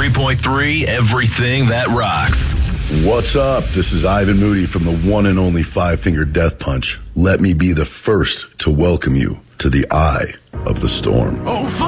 93.3, everything that rocks. What's up? This is Ivan Moody from the one and only Five Finger Death Punch. Let me be the first to welcome you to the eye of the storm. Oh,